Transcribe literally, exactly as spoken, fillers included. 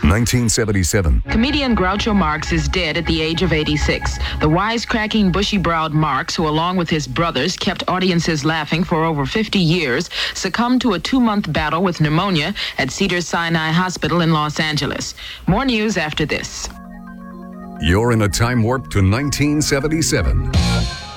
nineteen seventy-seven. Comedian Groucho Marx is dead at the age of eighty-six. The wisecracking, bushy-browed Marx, who along with his brothers kept audiences laughing for over fifty years, succumbed to a two-month battle with pneumonia at Cedars-Sinai Hospital in Los Angeles. More news after this. You're in a time warp to nineteen seventy-seven.